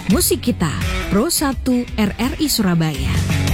Musik Kita, Pro 1 RRI Surabaya.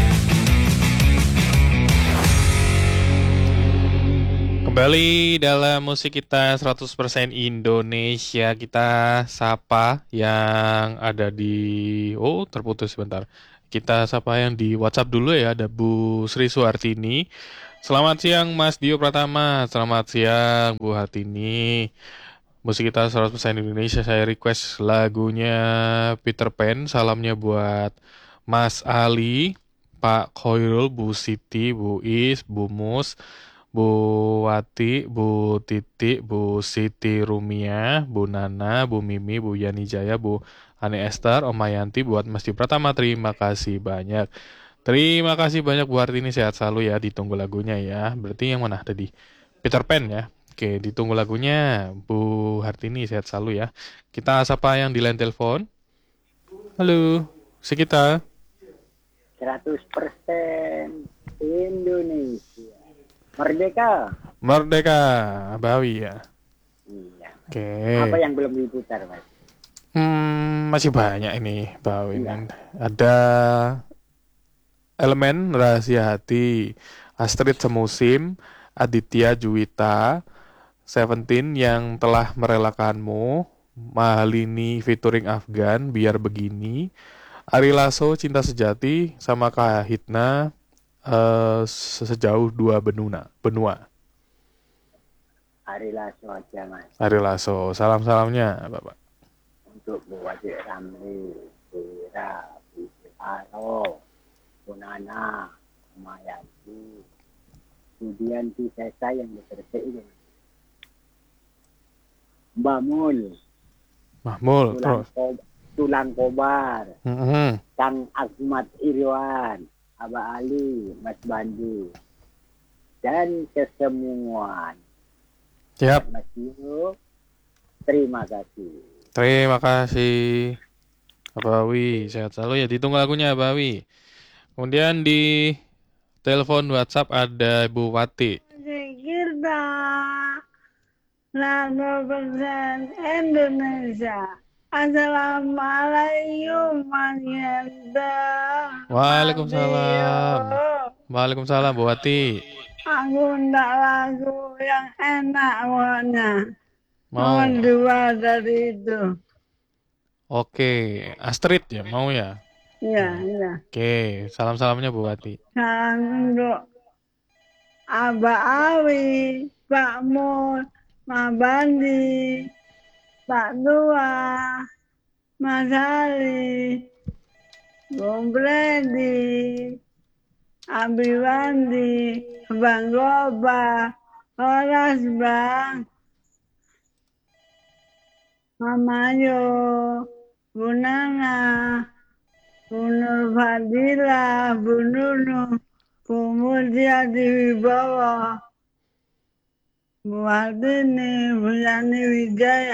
Kembali dalam Musik Kita 100% Indonesia. Kita sapa yang ada di... terputus sebentar. Kita sapa yang di WhatsApp dulu ya. Ada Bu Sri Suhartini. Selamat siang Mas Dio Pratama. Selamat siang Bu Hartini. Musik Kita 100% Indonesia. Saya request lagunya Peter Pan. Salamnya buat Mas Ali, Pak Khairul, Bu Siti, Bu Is, Bu Mus, Bu Wati, Bu Titi, Bu Siti Rumia, Bu Nana, Bu Mimi, Bu Yani Jaya, Bu Ane Esther, Om Mayanti, buat Mas Di Pratama. Terima kasih banyak. Terima kasih banyak Bu Hartini, sehat selalu ya. Ditunggu lagunya ya. Berarti yang mana tadi? Peter Pan ya. Oke, ditunggu lagunya Bu Hartini, sehat selalu ya. Kita sapa yang di line telepon. Halo, Sekita. 100% Indonesia. Merdeka. Merdeka, Bawi ya. Iya. Oke. Apa yang belum diputar, Mas? Masih banyak ini, Bawi. Iya. Ada Elemen, Rahasia Hati, Astrid Semusim, Aditya Juwita, Seventeen, Yang Telah Merelakanmu, Mahalini featuring Afgan, Biar Begini, Ari Lasso, Cinta Sejati, sama Kahitna, Sejauh Dua Benua. Hari Lasso aja, Mas. Ari Lasso, salamnya Bapak. Untuk Bu Wati Ramli, Bira, Bu Aro, Bu Nana, Mayanti, kemudian di Sesa yang bekerja itu. Mbak Mul, Mahmul, terus. Tulang Kobar, Mhm. Kang Ahmad Irwan, Aba Ali, Mas Bandi, dan kesemuan. Siap. Mas Dio, terima kasih. Terima kasih Abawi, sehat selalu ya. Ditunggu lagunya Abawi. Kemudian di telepon WhatsApp ada Bu Wati. Kita 100% Indonesia. Assalamualaikum warahmatullahi Waalaikumsalam. wabarakatuh. Waalaikumsalam Bu Wati. Aku ndak lagu yang enak pokoknya. Mau? Dua dari itu. Oke, Astrid ya, mau ya? Ya. Oke, salamnya Bu Wati. Salam untuk Aba Awi, Pak Mul, Pak Bandi, Pak Tua, Mas Ali, Bung Bredi, Abi Wandi, Bang Goba, Horas Bang, Mama Yo, Bu Nana, Bu Nur Fadila, Bu Nunu, Bu Mulia Wibowo, Bu Hartini, Bu Yani Wijaya.